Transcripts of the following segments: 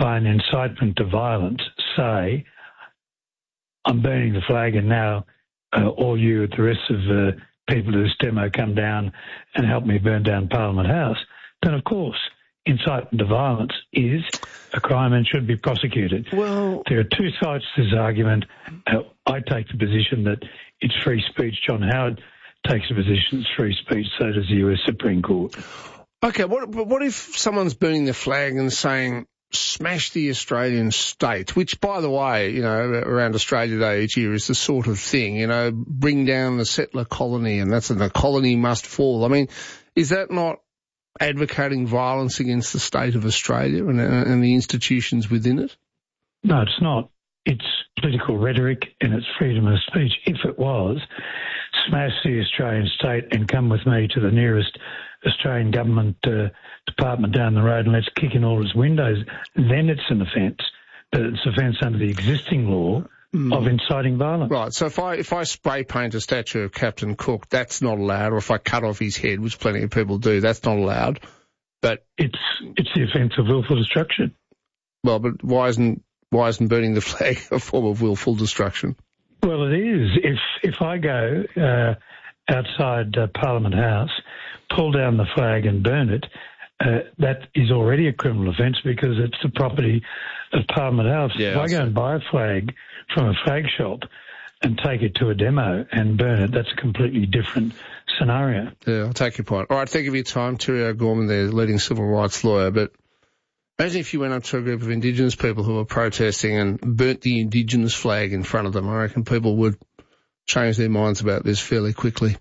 by an incitement to violence say, I'm burning the flag and now all you, the rest of the people of this demo, come down and help me burn down Parliament House, then of course incitement to violence is a crime and should be prosecuted. Well, there are two sides to this argument. I take the position that it's free speech. John Howard takes the position it's free speech. So does the US Supreme Court. Okay, what if someone's burning the flag and saying, smash the Australian state, which, by the way, you know, around Australia Day each year is the sort of thing, you know, bring down the settler colony and that's the colony must fall. I mean, is that not advocating violence against the state of Australia and the institutions within it? No, it's not. It's political rhetoric and it's freedom of speech. If it was, smash the Australian state and come with me to the nearest Australian government department down the road and let's kick in all its windows, then it's an offence. But it's offence under the existing law of inciting violence. Right, so if I spray paint a statue of Captain Cook, that's not allowed, or if I cut off his head, which plenty of people do, that's not allowed. But it's the offence of willful destruction. Well, but why isn't burning the flag a form of willful destruction? Well, it is. If I go outside Parliament House, pull down the flag and burn it, that is already a criminal offence because it's the property of Parliament House. Yeah, if I go and buy a flag from a flag shop and take it to a demo and burn it, that's a completely different scenario. Yeah, I'll take your point. All right, thank you for your time. Terry O'Gorman there, leading civil rights lawyer. But imagine if you went up to a group of Indigenous people who were protesting and burnt the Indigenous flag in front of them. I reckon people would change their minds about this fairly quickly.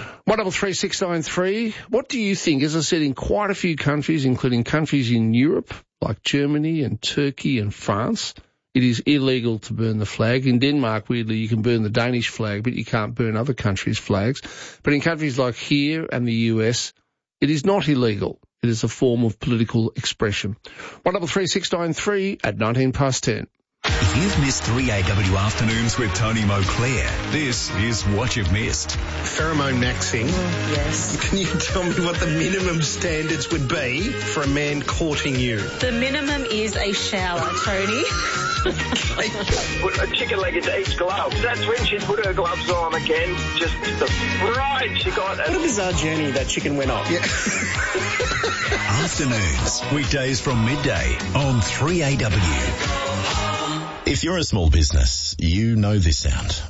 133693, what do you think? As I said, in quite a few countries, including countries in Europe, like Germany and Turkey and France, it is illegal to burn the flag. In Denmark, weirdly, you can burn the Danish flag, but you can't burn other countries' flags. But in countries like here and the US, it is not illegal. It is a form of political expression. 133693 at 10:19. If you've missed 3AW Afternoons with Tony Moclair, this is what you've missed. Pheromone maxing. Yes. Can you tell me what the minimum standards would be for a man courting you? The minimum is a shower, Tony. Put a chicken leg into each glove. That's when she put her gloves on again. Just right, she got it. What a bizarre journey that chicken went on. Yeah. Afternoons, weekdays from midday on 3AW. If you're a small business, you know this sound.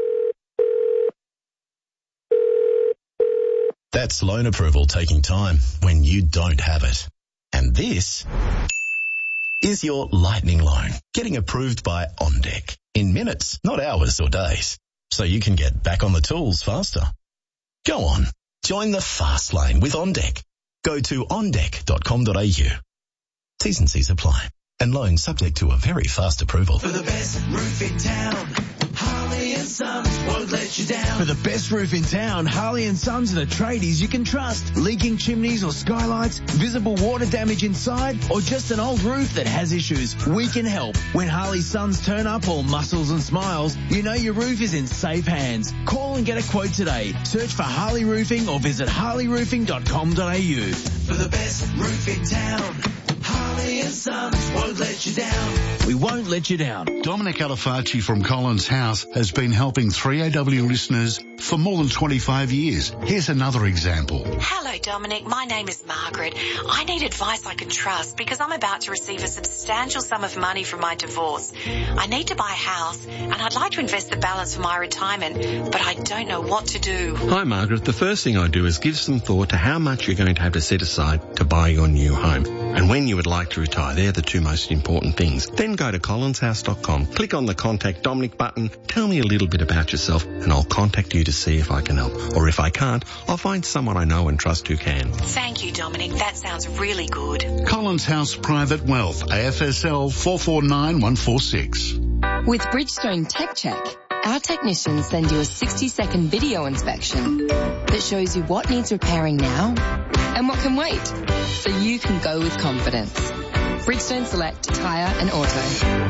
That's loan approval taking time when you don't have it. And this is your lightning loan getting approved by OnDeck in minutes, not hours or days, so you can get back on the tools faster. Go on, join the fast lane with OnDeck. Go to ondeck.com.au. T's and C's apply. And loans subject to a very fast approval. For the best roof in town, Harley and Sons won't let you down. For the best roof in town, Harley and Sons are the tradies you can trust. Leaking chimneys or skylights, visible water damage inside, or just an old roof that has issues, we can help. When Harley Sons turn up all muscles and smiles, you know your roof is in safe hands. Call and get a quote today. Search for Harley Roofing or visit harleyroofing.com.au. For the best roof in town, Harley and Sons won't let you down. We won't let you down. Dominic Alifacci from Collins House has been helping 3AW listeners for more than 25 years. Here's another example. Hello, Dominic. My name is Margaret. I need advice I can trust because I'm about to receive a substantial sum of money from my divorce. I need to buy a house and I'd like to invest the balance for my retirement, but I don't know what to do. Hi, Margaret. The first thing I do is give some thought to how much you're going to have to set aside to buy your new home and when you would like to retire. They're the two most important things. Then go to collinshouse.com, click on the Contact Dominic button, tell me a little bit about yourself, and I'll contact you to see if I can help. Or if I can't, I'll find someone I know and trust who can. Thank you, Dominic. That sounds really good. Collins House Private Wealth, AFSL 449146. With Bridgestone Tech Check, our technicians send you a 60-second video inspection that shows you what needs repairing now and what can wait, so you can go with confidence. Bridgestone Select Tyre and Auto.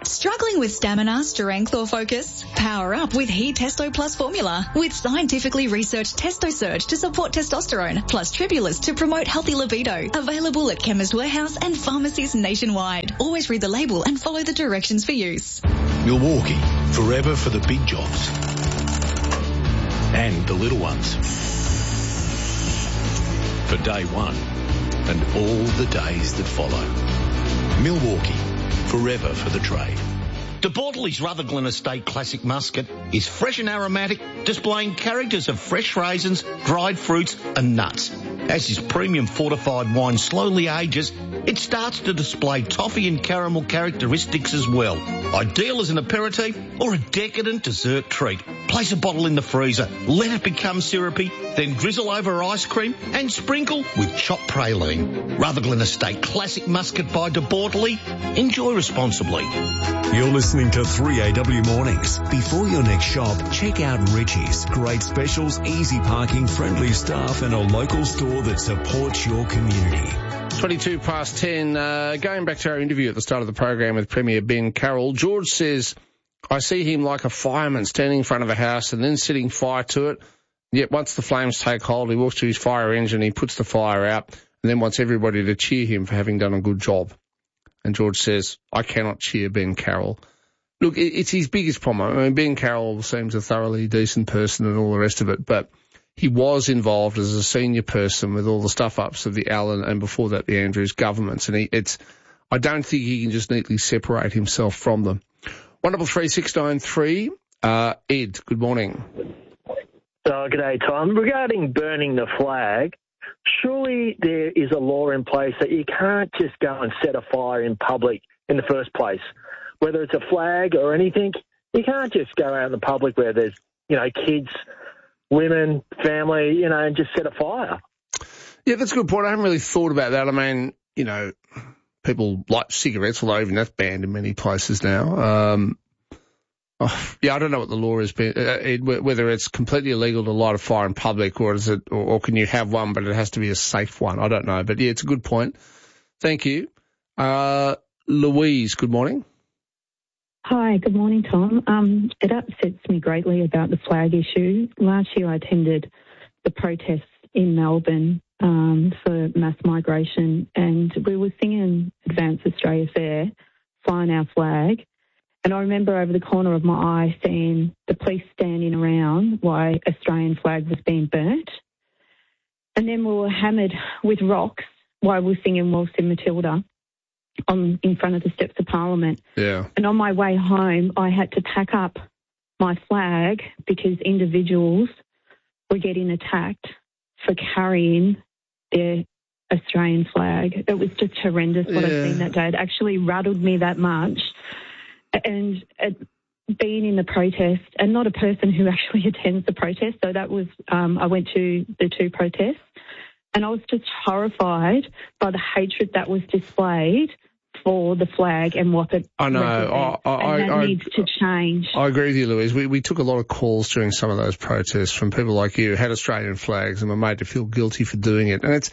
Struggling with stamina, strength or focus? Power up with He Testo Plus formula with scientifically researched Testo Surge to support testosterone plus Tribulus to promote healthy libido. Available at Chemist Warehouse and pharmacies nationwide. Always read the label and follow the directions for use. Milwaukee, forever for the big jobs and the little ones. For day one and all the days that follow. Milwaukee, forever for the trade. De Bortoli's Rutherglen Estate Classic Muscat is fresh and aromatic, displaying characters of fresh raisins, dried fruits and nuts. As his premium fortified wine slowly ages, it starts to display toffee and caramel characteristics as well. Ideal as an aperitif or a decadent dessert treat. Place a bottle in the freezer, let it become syrupy, then drizzle over ice cream and sprinkle with chopped praline. Rutherglen Estate Classic Muscat by De Bortoli. Enjoy responsibly. You're listening to 3AW Mornings. Before your next shop, check out Richie's. Great specials, easy parking, friendly staff and a local store that supports your community. 22 past 10. Going back to our interview at the start of the program with Premier Ben Carroll, George says, I see him like a fireman standing in front of a house and then setting fire to it. Yet once the flames take hold, he walks to his fire engine, he puts the fire out, and then wants everybody to cheer him for having done a good job. And George says, I cannot cheer Ben Carroll. Look, it's his biggest problem. I mean, Ben Carroll seems a thoroughly decent person and all the rest of it, but he was involved as a senior person with all the stuff-ups of the Allen and before that the Andrews governments. And I don't think he can just neatly separate himself from them. 133 Ed, good morning. G'day, Tom. Regarding burning the flag, surely there is a law in place that you can't just go and set a fire in public in the first place. Whether it's a flag or anything, you can't just go out in the public where there's, kids, women, family, and just set a fire. Yeah, that's a good point. I haven't really thought about that. I mean, people light cigarettes, although even that's banned in many places now. I don't know what the law is, whether it's completely illegal to light a fire in public or is it, or can you have one, but it has to be a safe one. I don't know. But yeah, it's a good point. Thank you. Louise, good morning. Hi, good morning, Tom. It upsets me greatly about the flag issue. Last year I attended the protests in Melbourne for mass migration, and we were singing Advance Australia Fair, flying our flag. And I remember over the corner of my eye seeing the police standing around while Australian flag was being burnt. And then we were hammered with rocks while we were singing Waltzing Matilda in front of the steps of Parliament. Yeah. And on my way home, I had to pack up my flag because individuals were getting attacked for carrying their Australian flag. It was just horrendous what I've seen that day. It actually rattled me that much. And being in the protest, and not a person who actually attends the protest, so that was, I went to the two protests, and I was just horrified by the hatred that was displayed for the flag and what it I know. That needs to change. I agree with you, Louise. We took a lot of calls during some of those protests from people like you who had Australian flags and were made to feel guilty for doing it. And it's,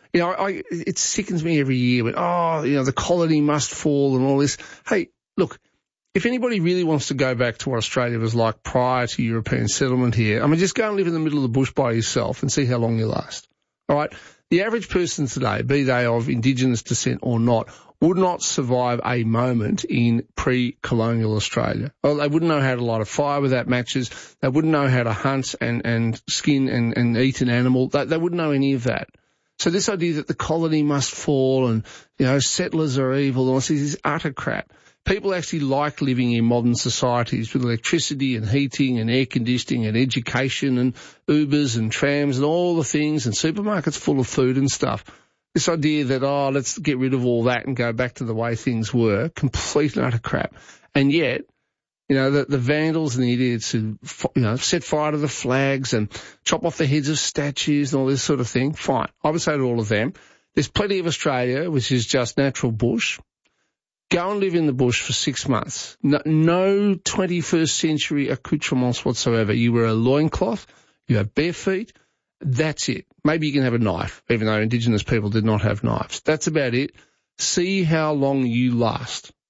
it sickens me every year when, the colony must fall and all this. Hey, look, if anybody really wants to go back to what Australia was like prior to European settlement here, just go and live in the middle of the bush by yourself and see how long you last. All right? The average person today, be they of Indigenous descent or not, would not survive a moment in pre-colonial Australia. Well, they wouldn't know how to light a fire without matches. They wouldn't know how to hunt and skin and eat an animal. They wouldn't know any of that. So this idea that the colony must fall and, settlers are evil, all this is utter crap. People actually like living in modern societies with electricity and heating and air conditioning and education and Ubers and trams and all the things and supermarkets full of food and stuff. This idea that, let's get rid of all that and go back to the way things were, complete and utter crap. And yet, the vandals and the idiots who, set fire to the flags and chop off the heads of statues and all this sort of thing, fine. I would say to all of them, there's plenty of Australia, which is just natural bush. Go and live in the bush for 6 months. No 21st century accoutrements whatsoever. You wear a loincloth, you have bare feet, that's it. Maybe you can have a knife, even though Indigenous people did not have knives. That's about it. See how long you last.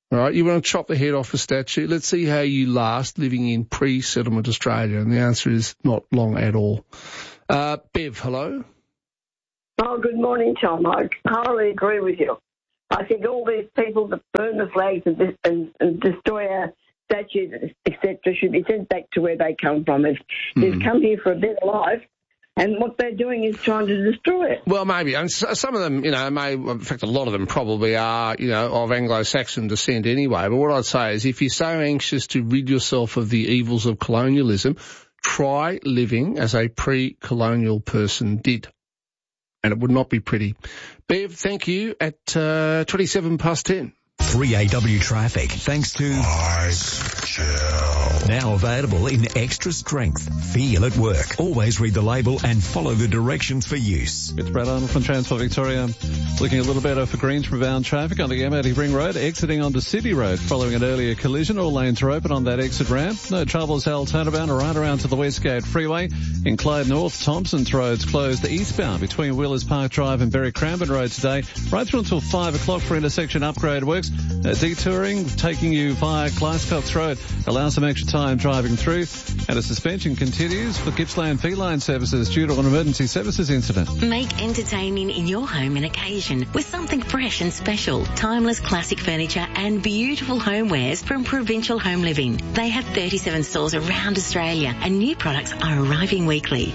All right, you want to chop the head off a statue? Let's see how you last living in pre-settlement Australia. And the answer is not long at all. Bev, hello. Oh, good morning, Tom. I totally agree with you. I think all these people that burn the flags and destroy our statues, etc., should be sent back to where they come from. They've come here for a better life, and what they're doing is trying to destroy it. Well, maybe. And some of them, in fact, a lot of them probably are, of Anglo-Saxon descent anyway. But what I'd say is if you're so anxious to rid yourself of the evils of colonialism, try living as a pre-colonial person did. And it would not be pretty. Bev, thank you at 27 past 10. 3AW traffic, thanks to now available in extra strength. Feel at work. Always read the label and follow the directions for use. It's Brad Arnold from Transport Victoria. Looking a little better for Greensboro-bound traffic on the M80 Ring Road, exiting onto City Road following an earlier collision. All lanes are open on that exit ramp. No troubles held turnabout right around to the Westgate Freeway. In Clyde North, Thompson's Road's closed eastbound between Willers Park Drive and Berry Cranbourne Road today, right through until 5 o'clock for intersection upgrade works. Detouring, taking you via Glasscox Road, allows some extra time driving through. And a suspension continues for Gippsland Feline Services due to an emergency services incident. Make entertaining in your home an occasion with something fresh and special. Timeless classic furniture and beautiful homewares from Provincial Home Living. They have 37 stores around Australia and new products are arriving weekly.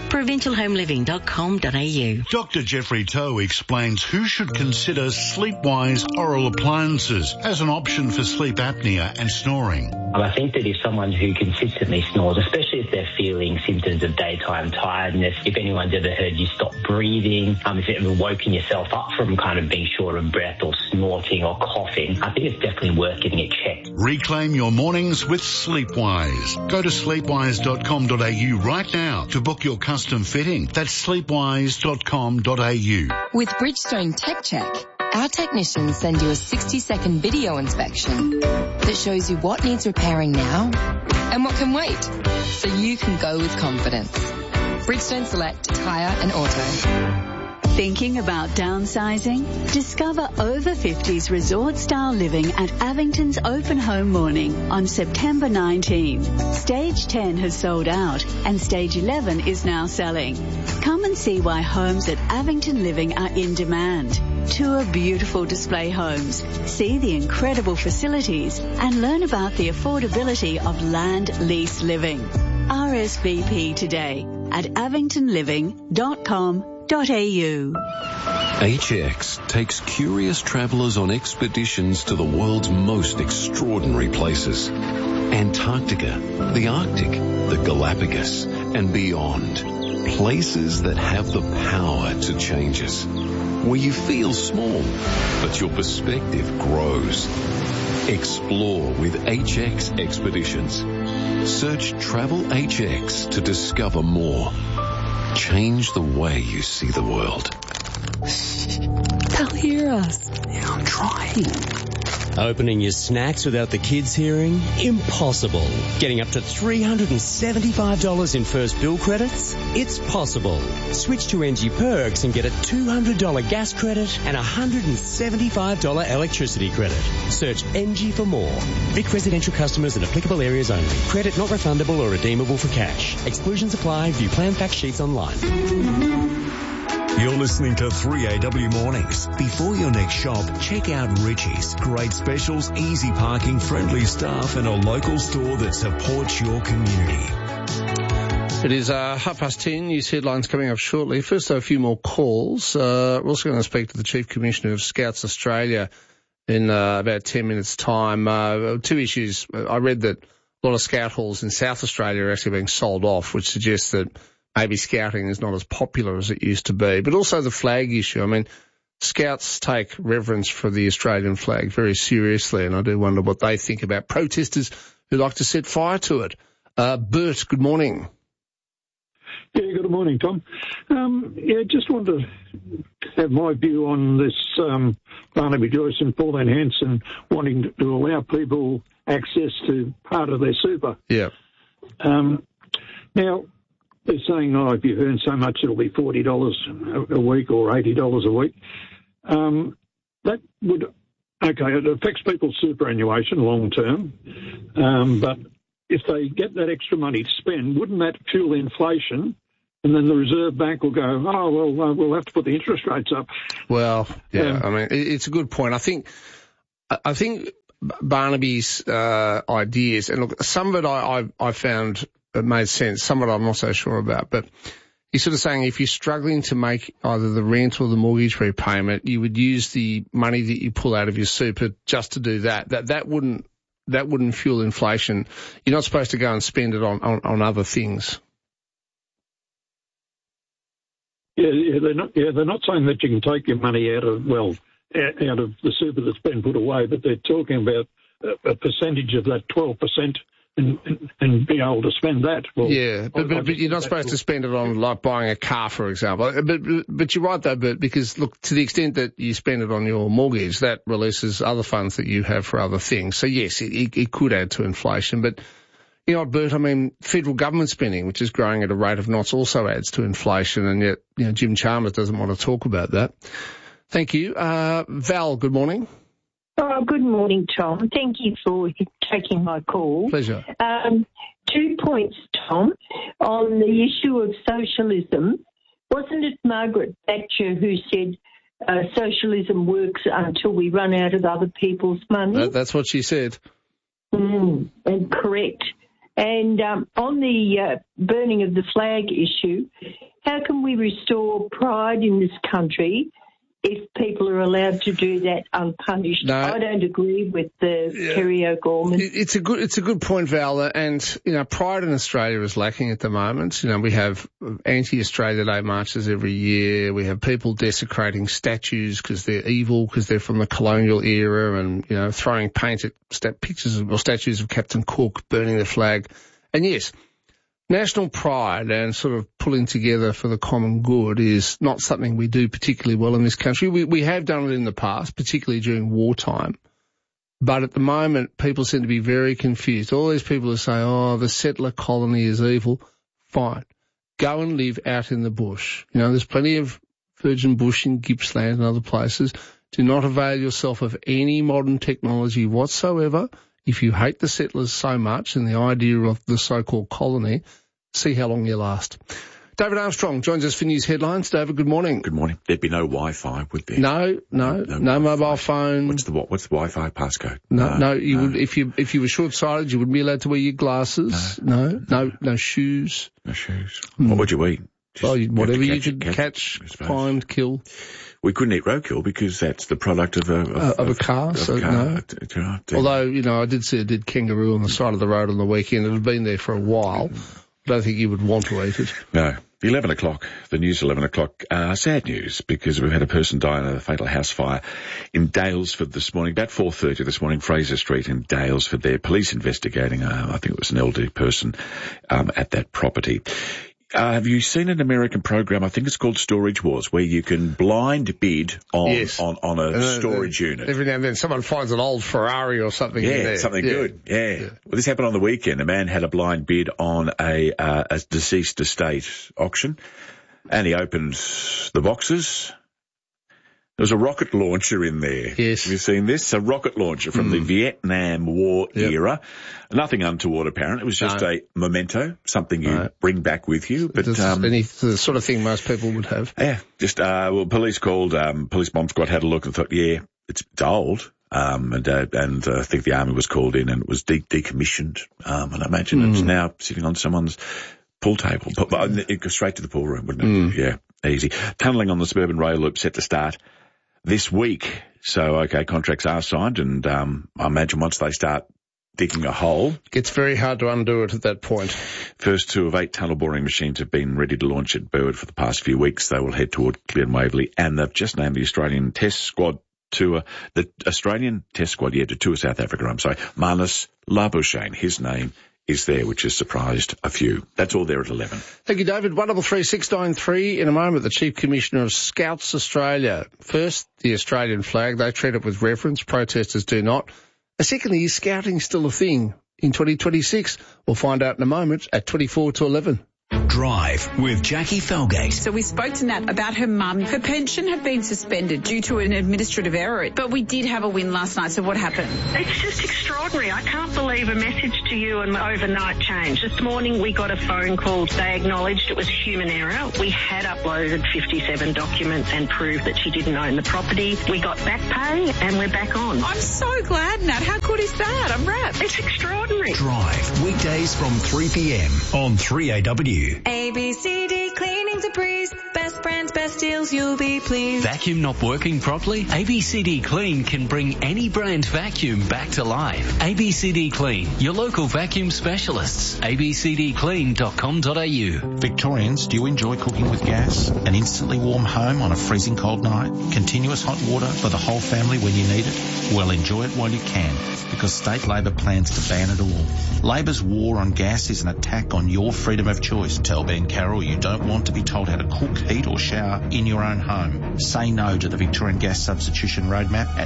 provincialhomeliving.com.au. Dr. Jeffrey Toe explains who should consider Sleepwise oral appliances as an option for sleep apnea and snoring. I think that if someone who consistently snores, especially if they're feeling symptoms of daytime tiredness, if anyone's ever heard you stop breathing, if you've ever woken yourself up from kind of being short of breath or snorting or coughing, I think it's definitely worth getting it checked. Reclaim your mornings with Sleepwise. Go to sleepwise.com.au right now to book your custom fitting. That's sleepwise.com.au. With Bridgestone Tech Check, our technicians send you a 60-second video inspection that shows you what needs repairing now and what can wait, so you can go with confidence. Bridgestone Select Tyre and Auto. Thinking about downsizing? Discover over 50s resort-style living at Avington's Open Home Morning on September 19. Stage 10 has sold out and Stage 11 is now selling. Come and see why homes at Avington Living are in demand. Tour beautiful display homes, see the incredible facilities and learn about the affordability of land lease living. RSVP today at avingtonliving.com.au. HX takes curious travellers on expeditions to the world's most extraordinary places. Antarctica, the Arctic, the Galapagos, and beyond. Places that have the power to change us. Where you feel small, but your perspective grows. Explore with HX Expeditions. Search Travel HX to discover more. Change the way you see the world. They'll hear us. Yeah, I'm trying. Opening your snacks without the kids hearing? Impossible. Getting up to $375 in first bill credits? It's possible. Switch to NG Perks and get a $200 gas credit and a $175 electricity credit. Search NG for more. Vic residential customers in applicable areas only. Credit not refundable or redeemable for cash. Exclusions apply. View plan fact sheets online. You're listening to 3AW Mornings. Before your next shop, check out Richie's. Great specials, easy parking, friendly staff, and a local store that supports your community. It is 10:30. News headlines coming up shortly. First, a few more calls. We're also going to speak to the Chief Commissioner of Scouts Australia in about 10 minutes' time. Two issues. I read that a lot of scout halls in South Australia are actually being sold off, which suggests that maybe scouting is not as popular as it used to be. But also the flag issue. I mean, Scouts take reverence for the Australian flag very seriously, and I do wonder what they think about protesters who like to set fire to it. Bert, good morning. Yeah, good morning, Tom. Just want to have my view on this Barnaby Joyce and Pauline Hanson wanting to allow people access to part of their super. Yeah. Now, they're saying, if you earn so much, it'll be $40 a week or $80 a week. That would Okay, it affects people's superannuation long term, but if they get that extra money to spend, wouldn't that fuel inflation? And then the Reserve Bank will go, oh, well, we'll have to put the interest rates up. Well, yeah, I mean, it's a good point. I think Barnaby's ideas, and look, some of it I found it made sense, some of it I'm not so sure about, but he's sort of saying if you're struggling to make either the rent or the mortgage repayment, you would use the money that you pull out of your super just to do that. That wouldn't fuel inflation. You're not supposed to go and spend it on other things. Yeah, they're not saying that you can take your money out of the super that's been put away, but they're talking about a percentage of that 12% and be able to spend that. Well, yeah, but you're not supposed to spend it on like buying a car, for example. But you're right though, Bert, because look, to the extent that you spend it on your mortgage, that releases other funds that you have for other things. So yes, it could add to inflation, but. You know, Bert, I mean, federal government spending, which is growing at a rate of knots, also adds to inflation, and yet, you know, Jim Chalmers doesn't want to talk about that. Thank you. Val, good morning. Oh, good morning, Tom. Thank you for taking my call. Pleasure. 2 points, Tom, on the issue of socialism. Wasn't it Margaret Thatcher who said socialism works until we run out of other people's money? That's what she said. And correct. And on the burning of the flag issue, how can we restore pride in this country if people are allowed to do that unpunished? No, I don't agree with Kerry O'Gorman. It's a good point, Val. And you know, pride in Australia is lacking at the moment. You know, we have anti-Australia Day marches every year. We have people desecrating statues because they're evil, because they're from the colonial era, and you know, throwing paint at pictures or statues of Captain Cook, burning the flag. And yes, national pride and sort of pulling together for the common good is not something we do particularly well in this country. We have done it in the past, particularly during wartime. But at the moment, people seem to be very confused. All these people are saying, oh, the settler colony is evil. Fine. Go and live out in the bush. You know, there's plenty of virgin bush in Gippsland and other places. Do not avail yourself of any modern technology whatsoever. If you hate the settlers so much and the idea of the so-called colony, see how long you last. David Armstrong joins us for news headlines. David, good morning. Good morning. There'd be no Wi-Fi, would there? No mobile phone. What's the Wi-Fi passcode? No. Would, if you were short-sighted, you wouldn't be allowed to wear your glasses. No shoes. No shoes. What would you eat? Whatever you could catch, find, kill. We couldn't eat roadkill because that's the product of a car. No. Although, you know, I did see a dead kangaroo on the side of the road on the weekend. It had been there for a while. I don't think you would want to eat it. No. 11 o'clock, the news 11 o'clock, sad news because we've had a person die in a fatal house fire in Daylesford this morning, about 4:30 this morning, Fraser Street in Daylesford there. Police investigating, I think it was an elderly person at that property. Have you seen an American program? I think it's called Storage Wars, where you can blind bid on a storage unit. Every now and then someone finds an old Ferrari or something. Yeah, something good. Yeah. Well, this happened on the weekend. A man had a blind bid on a deceased estate auction, and he opened the boxes. There was a rocket launcher in there. Yes. Have you seen this? A rocket launcher from the Vietnam War era. Nothing untoward, apparent. It was just a memento, something you bring back with you. But the sort of thing most people would have. Yeah. Just police called. Police bomb squad had a look and thought, it's old. And I think the army was called in and it was decommissioned. And I imagine it's now sitting on someone's pool table. But it goes straight to the pool room, wouldn't it? Yeah, easy. Tunnelling on the suburban rail loop set to start this week. So, contracts are signed, and I imagine once they start digging a hole, it's very hard to undo it at that point. First 2 of 8 tunnel boring machines have been ready to launch at Burwood for the past few weeks. They will head toward Clear Waverley, and they've just named the Australian Test Squad to tour South Africa. Marnus Labuschagne, his name is there, which has surprised a few. That's all there at 11. Thank you, David. 133-693. In a moment, the Chief Commissioner of Scouts Australia. First, the Australian flag. They treat it with reverence. Protesters do not. Secondly, is scouting still a thing in 2026? We'll find out in a moment at 24 to 11. Drive with Jackie Felgate. So we spoke to Nat about her mum. Her pension had been suspended due to an administrative error, but we did have a win last night, so what happened? It's just extraordinary. I can't believe a message to you and overnight change. This morning we got a phone call. They acknowledged it was human error. We had uploaded 57 documents and proved that she didn't own the property. We got back pay and we're back on. I'm so glad, Nat. How good is that? I'm wrapped. It's extraordinary. Drive weekdays from 3 p.m. on 3AW. ABCD Cleaning Debris. Best brands, best deals, you'll be pleased. Vacuum not working properly? ABCD Clean can bring any brand vacuum back to life. ABCD Clean, your local vacuum specialists. abcdclean.com.au. Victorians, do you enjoy cooking with gas? An instantly warm home on a freezing cold night? Continuous hot water for the whole family when you need it? Well, enjoy it while you can, because State Labor plans to ban it all. Labor's war on gas is an attack on your freedom of choice. Tell Ben Carroll you don't want to be told how to cook, heat or shower in your own home. Say no to the Victorian Gas Substitution Roadmap at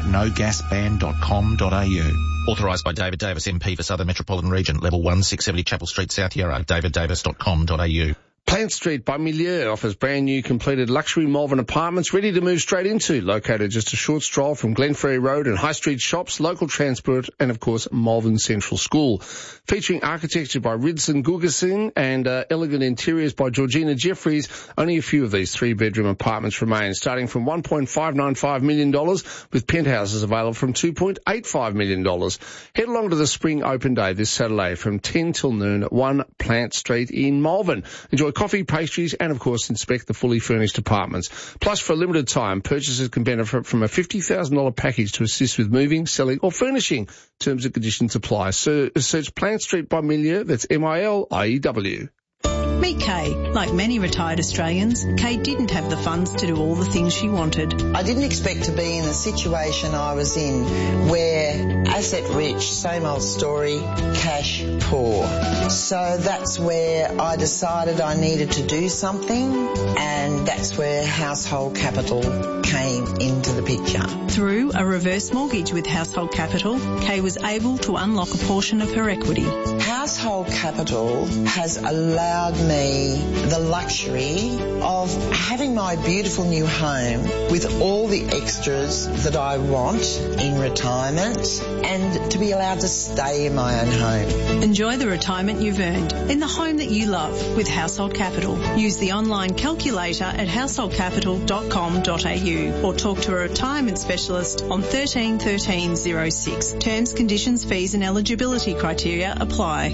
nogasban.com.au. Authorised by David Davis, MP for Southern Metropolitan Region, Level 1, 670 Chapel Street, South Yarra, daviddavis.com.au. Plant Street by Milieu offers brand new completed luxury Malvern apartments ready to move straight into, located just a short stroll from Glenferrie Road and high street shops, local transport and of course Malvern Central School. Featuring architecture by Ridson Gugerson and elegant interiors by Georgina Jeffries, only a few of these 3-bedroom apartments remain, starting from $1.595 million with penthouses available from $2.85 million. Head along to the Spring Open Day this Saturday from 10 till noon at 1 Plant Street in Malvern. Enjoy coffee, pastries, and of course inspect the fully furnished apartments. Plus, for a limited time, purchasers can benefit from a $50,000 package to assist with moving, selling, or furnishing. Terms and conditions apply. So search Plant Street by Milieu. That's MILIEW. Meet Kay. Like many retired Australians, Kay didn't have the funds to do all the things she wanted. I didn't expect to be in the situation I was in, where asset rich, same old story, cash poor. So that's where I decided I needed to do something, and that's where Household Capital came into the picture. Through a reverse mortgage with Household Capital, Kay was able to unlock a portion of her equity. Household Capital has allowed me the luxury of having my beautiful new home with all the extras that I want in retirement, and to be allowed to stay in my own home. Enjoy the retirement you've earned in the home that you love with Household Capital. Use the online calculator at householdcapital.com.au or talk to a retirement specialist on 13 13 06. Terms, conditions, fees and eligibility criteria apply.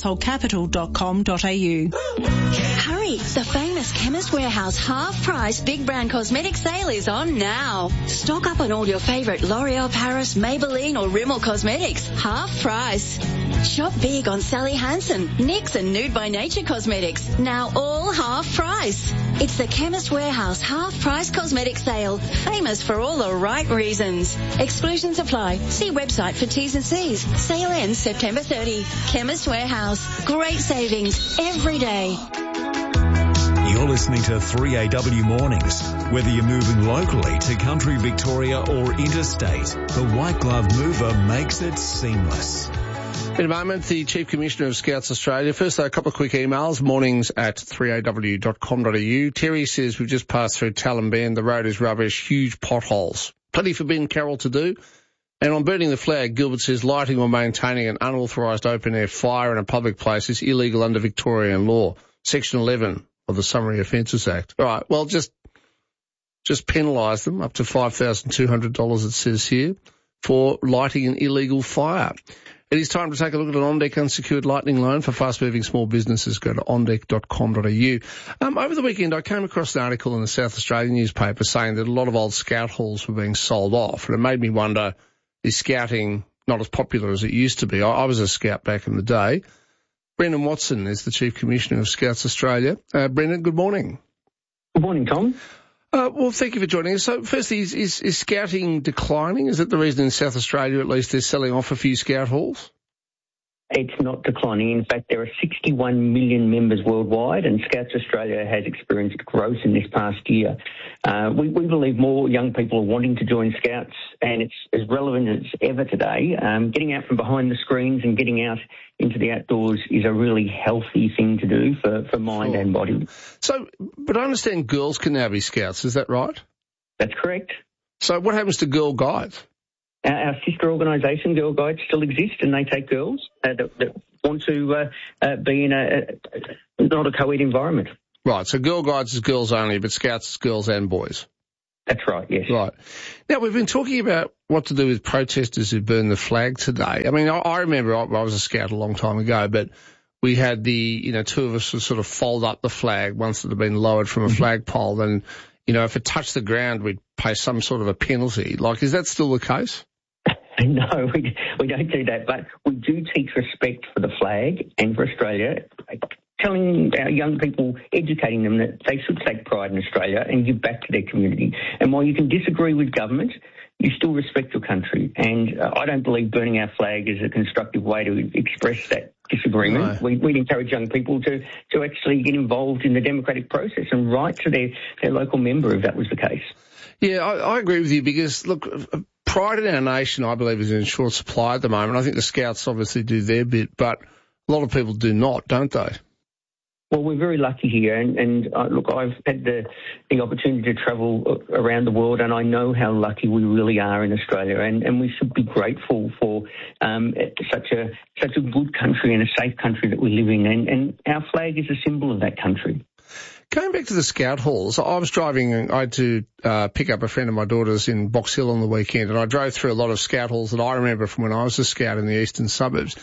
householdcapital.com.au. Hurry! The famous Chemist Warehouse half-price big brand cosmetic sale is on now. Stock up on all your favourite L'Oreal Paris, Maybelline or Rimmel cosmetics. Half price. Shop big on Sally Hansen, NYX and Nude by Nature cosmetics. Now all half price. It's the Chemist Warehouse half-price cosmetic sale. Famous for all the right reasons. Exclusions apply. See website for T's and C's. Sale ends September 30. Chemist Warehouse. Great savings every day. You're listening to 3AW Mornings. Whether you're moving locally to country Victoria or interstate, the White Glove Mover makes it seamless. In a moment, the Chief Commissioner of Scouts Australia. First, though, a couple of quick emails. Mornings at 3aw.com.au. Terry says we've just passed through Talon Bend. The road is rubbish, huge potholes. Plenty for Ben Carroll to do. And on burning the flag, Gilbert says lighting or maintaining an unauthorised open-air fire in a public place is illegal under Victorian law. Section 11 of the Summary Offences Act. All right, well, just penalise them up to $5,200, it says here, for lighting an illegal fire. It is time to take a look at an OnDeck unsecured lightning loan for fast-moving small businesses. Go to ondeck.com.au. Over the weekend, I came across an article in the South Australian newspaper saying that a lot of old scout halls were being sold off, and it made me wonder, is scouting not as popular as it used to be? I was a scout back in the day. Brendan Watson is the Chief Commissioner of Scouts Australia. Brendan, good morning. Good morning, Tom. Well, thank you for joining us. So, firstly, is scouting declining? Is that the reason in South Australia, at least, they're selling off a few scout halls? It's not declining. In fact, there are 61 million members worldwide, and Scouts Australia has experienced growth in this past year. We believe more young people are wanting to join Scouts, and it's as relevant as ever today. Getting out from behind the screens and getting out into the outdoors is a really healthy thing to do for mind and body. So, but I understand girls can now be Scouts, is that right? That's correct. So what happens to Girl Guides? Our sister organisation, Girl Guides, still exists, and they take girls that want to be in not a co-ed environment. Right, so Girl Guides is girls only, but Scouts is girls and boys. That's right, yes. Right. Now, we've been talking about what to do with protesters who burn the flag today. I mean, I remember I was a Scout a long time ago, but we had two of us would sort of fold up the flag once it had been lowered from a flagpole, and, if it touched the ground, we'd pay some sort of a penalty. Like, is that still the case? No, we don't do that, but we do teach respect for the flag and for Australia, telling our young people, educating them that they should take pride in Australia and give back to their community. And while you can disagree with government, you still respect your country. And I don't believe burning our flag is a constructive way to express that disagreement. No. We'd encourage young people to actually get involved in the democratic process and write to their local member if that was the case. Yeah, I agree with you because, look, pride in our nation, I believe, is in short supply at the moment. I think the Scouts obviously do their bit, but a lot of people do not, don't they? Well, we're very lucky here, and look, I've had the opportunity to travel around the world, and I know how lucky we really are in Australia, and we should be grateful for such a good country and a safe country that we live in, and our flag is a symbol of that country. Going back to the Scout halls, I was driving and I had to pick up a friend of my daughter's in Box Hill on the weekend, and I drove through a lot of Scout halls that I remember from when I was a Scout in the eastern suburbs.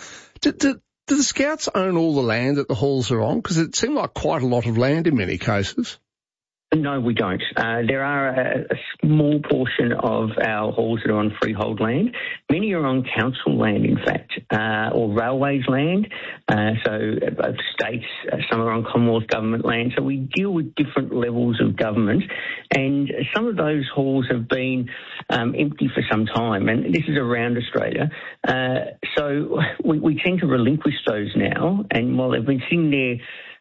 Do the Scouts own all the land that the halls are on? Because it seemed like quite a lot of land in many cases. No, we don't. There are a small portion of our halls that are on freehold land. Many are on council land, in fact, or railways land. So both states, some are on Commonwealth government land. So we deal with different levels of government. And some of those halls have been empty for some time. And this is around Australia. So we tend to relinquish those now. And while they've been sitting there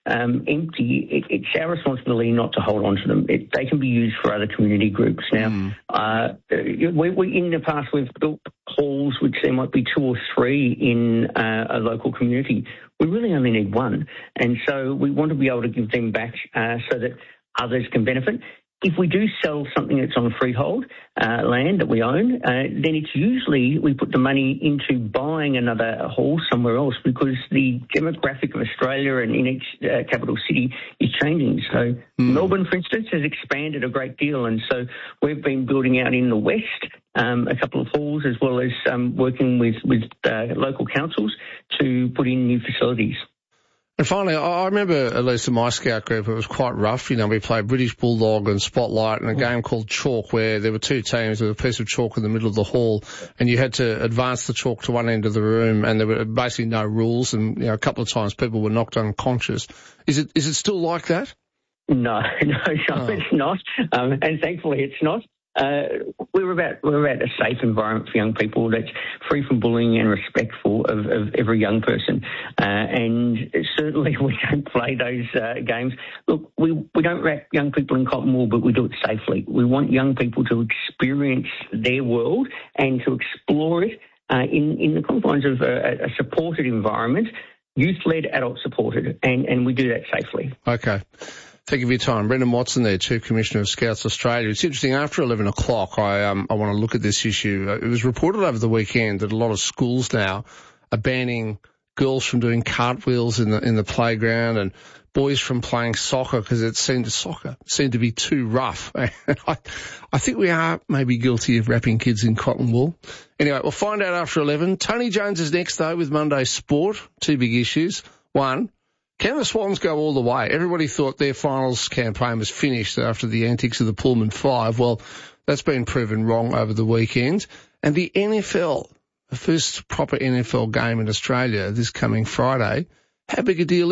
empty, it's our responsibility not to hold on to them. They can be used for other community groups. Now, we in the past, we've built halls which there might be 2 or 3 in a local community. We really only need 1. And so we want to be able to give them back so that others can benefit. If we do sell something that's on freehold land that we own, then it's usually we put the money into buying another hall somewhere else because the demographic of Australia and in each capital city is changing. So Melbourne, for instance, has expanded a great deal, and so we've been building out in the west a couple of halls as well as working with local councils to put in new facilities. And finally, I remember, at least in my Scout group, it was quite rough. We played British Bulldog and Spotlight and a game called Chalk where there were 2 teams with a piece of chalk in the middle of the hall and you had to advance the chalk to one end of the room and there were basically no rules and, a couple of times people were knocked unconscious. Is it still like that? No, it's not. And thankfully it's not. We're about a safe environment for young people that's free from bullying and respectful of every young person. And certainly we don't play those games. Look, we don't wrap young people in cotton wool, but we do it safely. We want young people to experience their world and to explore it in the confines of a supported environment, youth-led, adult-supported, and we do that safely. Okay. Thank you for your time. Brendan Watson there, Chief Commissioner of Scouts Australia. It's interesting, after 11 o'clock, I want to look at this issue. It was reported over the weekend that a lot of schools now are banning girls from doing cartwheels in the playground and boys from playing soccer because it seemed to be too rough. I think we are maybe guilty of wrapping kids in cotton wool. Anyway, we'll find out after 11. Tony Jones is next, though, with Monday Sport. 2 big issues. 1, can the Swans go all the way? Everybody thought their finals campaign was finished after the antics of the Pullman 5. Well, that's been proven wrong over the weekend. And the NFL, the first proper NFL game in Australia this coming Friday, how big a deal is it?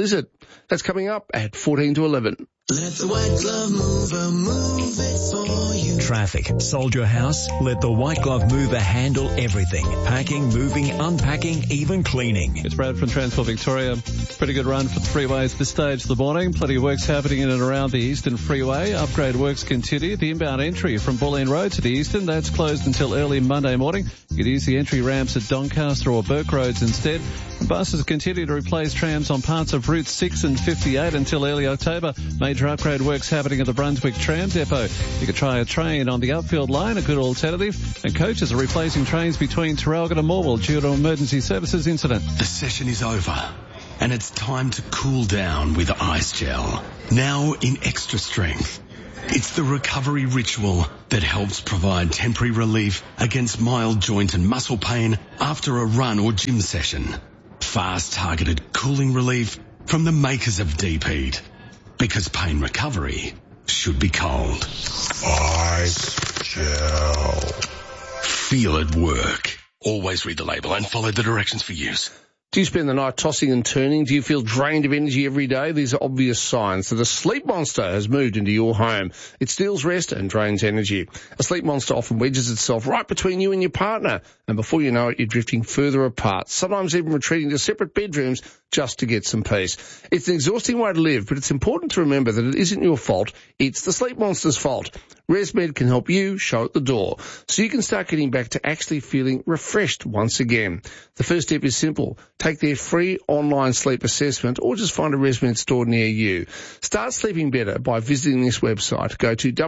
That's coming up at 14 to 11. Let the White Glove Mover move it for you. Traffic. Sold your house? Let the White Glove Mover handle everything. Packing, moving, unpacking, even cleaning. It's Brad from Transport Victoria. Pretty good run for the freeways this stage of the morning. Plenty of works happening in and around the Eastern Freeway. Upgrade works continue. The inbound entry from Bulleen Road to the Eastern, that's closed until early Monday morning. You could use the entry ramps at Doncaster or Burke Roads instead. Buses continue to replace trams on parts of Route 6 and 58 until early October. Major upgrade works happening at the Brunswick Tram Depot. You could try a train on the Upfield line, a good alternative. And coaches are replacing trains between Terralgan and Morwell due to an emergency services incident. The session is over, and it's time to cool down with Ice Gel. Now in extra strength. It's the recovery ritual that helps provide temporary relief against mild joint and muscle pain after a run or gym session. Fast targeted cooling relief from the makers of Deep Heat. Because pain recovery should be cold. Ice Gel. Feel it work. Always read the label and follow the directions for use. Do you spend the night tossing and turning? Do you feel drained of energy every day? These are obvious signs that a sleep monster has moved into your home. It steals rest and drains energy. A sleep monster often wedges itself right between you and your partner, and before you know it, you're drifting further apart, sometimes even retreating to separate bedrooms just to get some peace. It's an exhausting way to live, but it's important to remember that it isn't your fault, it's the sleep monster's fault. ResMed can help you show it the door, so you can start getting back to actually feeling refreshed once again. The first step is simple. Take their free online sleep assessment or just find a ResMed store near you. Start sleeping better by visiting this website. Go to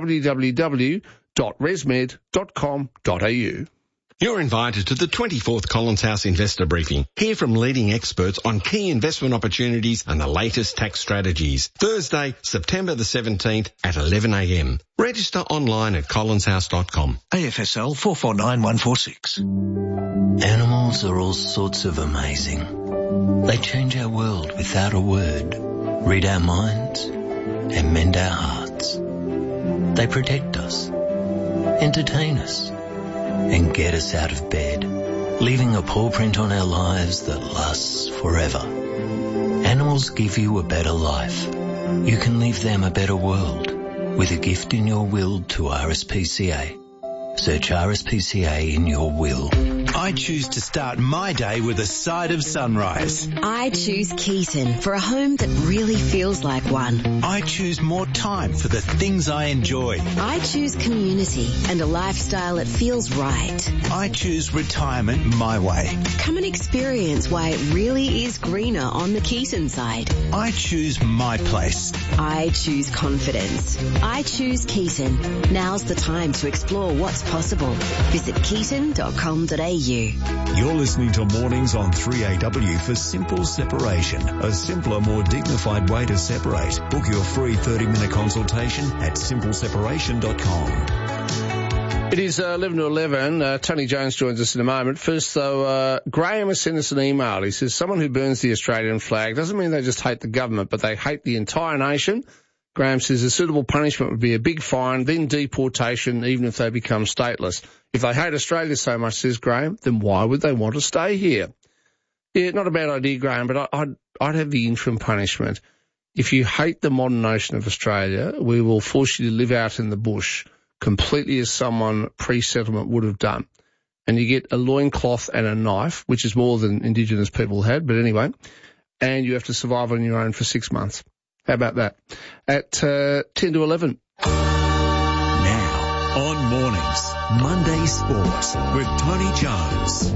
www.resmed.com.au. You're invited to the 24th Collins House Investor Briefing. Hear from leading experts on key investment opportunities and the latest tax strategies. Thursday, September the 17th at 11 a.m. Register online at collinshouse.com. AFSL 449146. Animals are all sorts of amazing. They change our world without a word, read our minds, and mend our hearts. They protect us, entertain us, and get us out of bed, leaving a paw print on our lives that lasts forever. Animals give you a better life. You can leave them a better world with a gift in your will to RSPCA. Search RSPCA in your will. I choose to start my day with a sight of sunrise. I choose Keaton for a home that really feels like one. I choose more time for the things I enjoy. I choose community and a lifestyle that feels right. I choose retirement my way. Come and experience why it really is greener on the Keaton side. I choose my place. I choose confidence. I choose Keaton. Now's the time to explore what's possible. Visit keaton.com.au. You're listening to Mornings on 3AW for Simple Separation, a simpler, more dignified way to separate. Book your free 30-minute consultation at simpleseparation.com. It is 11 to 11. Tony Jones joins us in a moment. First, though, Graham has sent us an email. He says, someone who burns the Australian flag doesn't mean they just hate the government, but they hate the entire nation. Graham says a suitable punishment would be a big fine, then deportation, even if they become stateless. If they hate Australia so much, says Graham, then why would they want to stay here? Yeah, not a bad idea, Graham, but I'd have the interim punishment. If you hate the modern nation of Australia, we will force you to live out in the bush completely as someone pre-settlement would have done. And you get a loincloth and a knife, which is more than Indigenous people had, but anyway, and you have to survive on your own for 6 months. How about that? At 10 to 11. Now, on Mornings, Monday Sports with Tony Jones.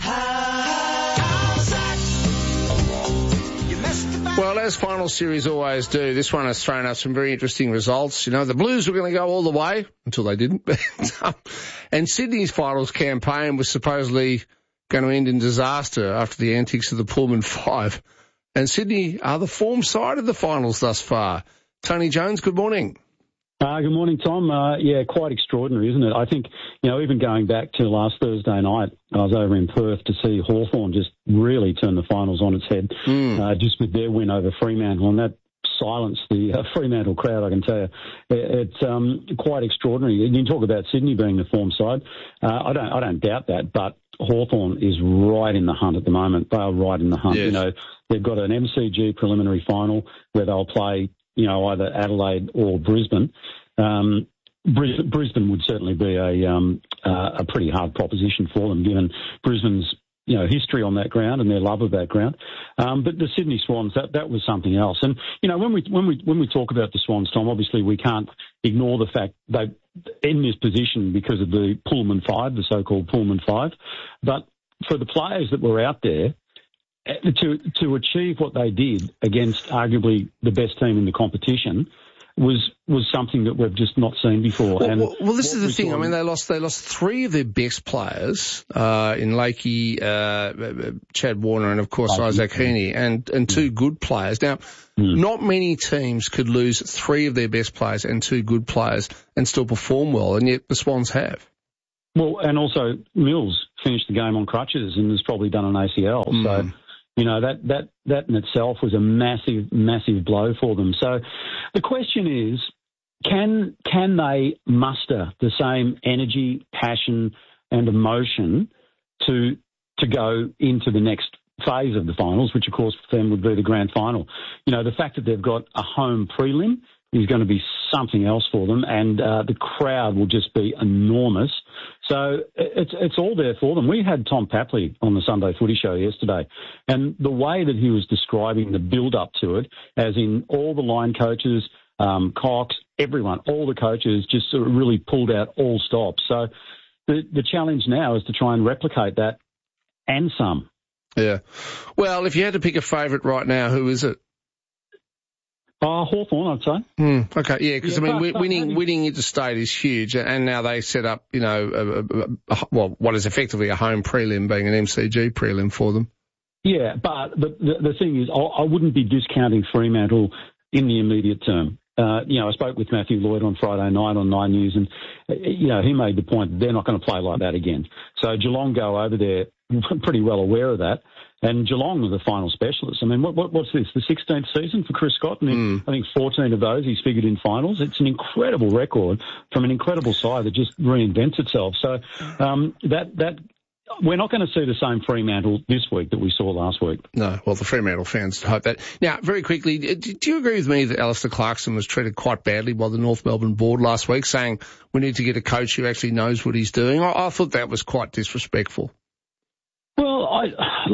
Well, as final series always do, this one has thrown up some very interesting results. You know, the Blues were going to go all the way until they didn't. And Sydney's finals campaign was supposedly going to end in disaster after the antics of the Pullman Five. And Sydney are the form side of the finals thus far. Tony Jones, good morning. Good morning, Tom. Yeah, quite extraordinary, isn't it? I think, you know, even going back to last Thursday night, I was over in Perth to see Hawthorn just really turn the finals on its head, just with their win over Fremantle, and that silenced the Fremantle crowd, I can tell you. It's quite extraordinary. You can talk about Sydney being the form side. I don't doubt that, but Hawthorn is right in the hunt at the moment. They are right in the hunt. Yes. You know, they've got an MCG preliminary final where they'll play, you know, either Adelaide or Brisbane. Brisbane would certainly be a pretty hard proposition for them, given Brisbane's, you know, history on that ground and their love of that ground. But the Sydney Swans, that was something else. And, you know, when we talk about the Swans, Tom, obviously we can't ignore the fact they in this position because of the Pullman Five, the so-called Pullman Five. But for the players that were out there, to achieve what they did against arguably the best team in the competition was something that we've just not seen before. Well, this is the thing. I mean, they lost three of their best players in Lakey, Chad Warner, and of course Isaac Heaney, and two good players. Now, not many teams could lose three of their best players and two good players and still perform well, and yet the Swans have. Well, and also Mills finished the game on crutches and has probably done an ACL. So, you know, that in itself was a massive, massive blow for them. So the question is, can they muster the same energy, passion and emotion to go into the next phase of the finals, which of course for them would be the grand final? You know, the fact that they've got a home prelim is going to be something else for them, and the crowd will just be enormous. So it's all there for them. We had Tom Papley on the Sunday Footy Show yesterday, and the way that he was describing the build-up to it, as in all the line coaches, Cox, everyone, all the coaches just sort of really pulled out all stops. So the challenge now is to try and replicate that and some. Yeah. Well, if you had to pick a favourite right now, who is it? Hawthorn, I'd say. Okay, yeah, because I mean, winning interstate is huge, and now they set up, you know, what is effectively a home prelim, being an MCG prelim for them. Yeah, but the thing is, I wouldn't be discounting Fremantle in the immediate term. You know, I spoke with Matthew Lloyd on Friday night on 9 News, and you know, he made the point that they're not going to play like that again. So Geelong go over there, pretty well aware of that. And Geelong are the final specialists. I mean, what's this, the 16th season for Chris Scott? I think 14 of those he's figured in finals. It's an incredible record from an incredible side that just reinvents itself. So that we're not going to see the same Fremantle this week that we saw last week. No, well, the Fremantle fans hope that. Now, very quickly, do you agree with me that Alistair Clarkson was treated quite badly by the North Melbourne board last week, saying we need to get a coach who actually knows what he's doing? I thought that was quite disrespectful. Well, I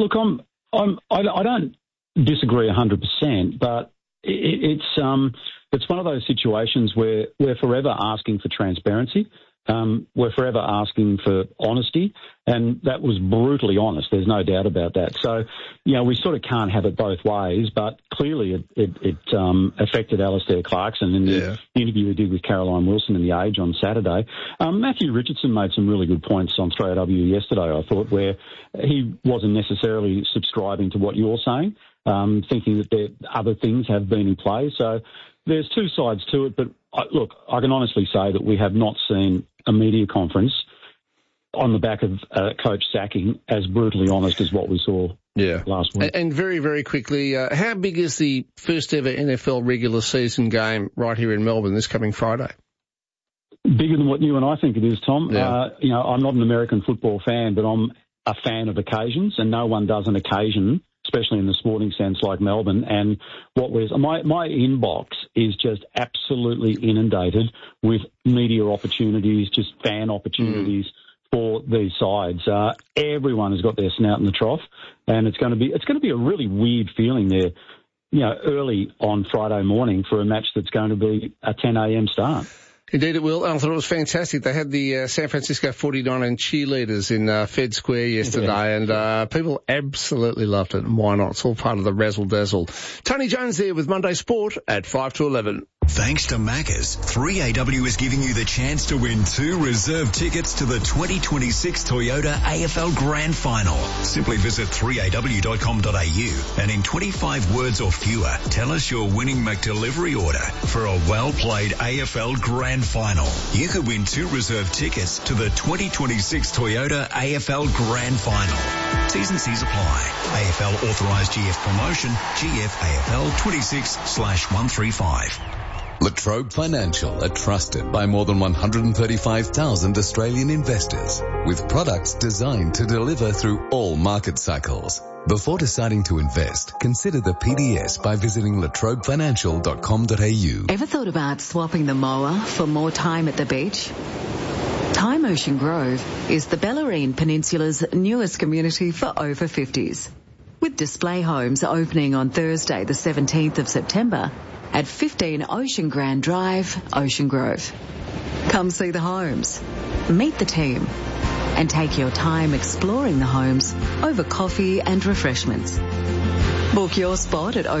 don't disagree 100%, but it's one of those situations where we're forever asking for transparency. We're forever asking for honesty, and that was brutally honest. There's no doubt about that. So, you know, we sort of can't have it both ways, but clearly it affected Alistair Clarkson in the interview he did with Caroline Wilson in The Age on Saturday. Matthew Richardson made some really good points on 3AW yesterday, I thought, where he wasn't necessarily subscribing to what you're saying, thinking that other things have been in play. So there's two sides to it, but look, I can honestly say that we have not seen a media conference on the back of coach sacking as brutally honest as what we saw last week. And very, very quickly, how big is the first ever NFL regular season game right here in Melbourne this coming Friday? Bigger than what you and I think it is, Tom. Yeah. You know, I'm not an American football fan, but I'm a fan of occasions, and no one does an occasion, especially in the sporting sense, like Melbourne. And my inbox is just absolutely inundated with media opportunities, just fan opportunities for these sides. Everyone has got their snout in the trough, and it's going to be a really weird feeling there, you know, early on Friday morning for a match that's going to be a 10 a.m. start. Indeed it will. I thought it was fantastic. They had the San Francisco 49 cheerleaders in Fed Square yesterday, and people absolutely loved it. And why not? It's all part of the razzle dazzle. Tony Jones there with Monday Sport at 5 to 11. Thanks to Macca's, 3AW is giving you the chance to win 2 reserved tickets to the 2026 Toyota AFL Grand Final. Simply visit 3aw.com.au and in 25 words or fewer, tell us your winning McDelivery order for a well-played AFL Grand Final. You could win 2 reserved tickets to the 2026 Toyota AFL Grand Final. T's and C's apply. AFL authorised GF promotion, GF AFL 26/135. Latrobe Financial are trusted by more than 135,000 Australian investors with products designed to deliver through all market cycles. Before deciding to invest, consider the PDS by visiting latrobefinancial.com.au. Ever thought about swapping the mower for more time at the beach? Time Ocean Grove is the Bellarine Peninsula's newest community for over 50s. With display homes opening on Thursday the 17th of September at 15 Ocean Grand Drive, Ocean Grove. Come see the homes, meet the team, and take your time exploring the homes over coffee and refreshments. Book your spot at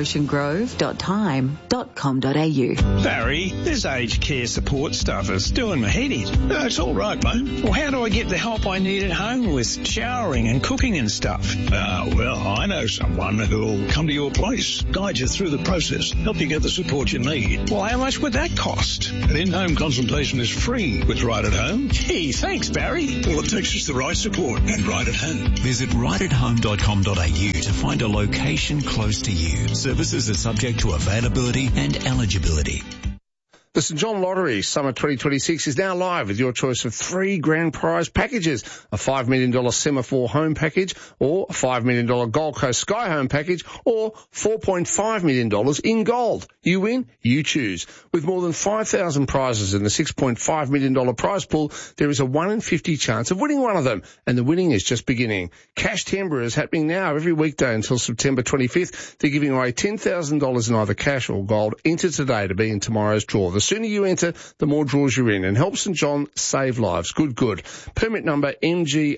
oceangrove.time.com.au. Barry, this aged care support stuff is doing my head in. No, it's all right, mate. Well, how do I get the help I need at home with showering and cooking and stuff? Well, I know someone who'll come to your place, guide you through the process, help you get the support you need. Well, how much would that cost? An in-home consultation is free with Right at Home. Gee, thanks, Barry. All it takes is the right support and Right at Home. Visit rightathome.com.au to find a location close to you. Services are subject to availability and eligibility. The St John Lottery Summer 2026 is now live with your choice of 3 grand prize packages, a $5 million Semaphore home package, or a $5 million Gold Coast Sky home package, or $4.5 million in gold. You win, you choose. With more than 5,000 prizes in the $6.5 million prize pool, there is a 1 in 50 chance of winning one of them, and the winning is just beginning. Cash Timber is happening now every weekday until September 25th. They're giving away $10,000 in either cash or gold. Enter today to be in tomorrow's draw. The sooner you enter, the more draws you're in, and help St John save lives. Good. Permit number MGR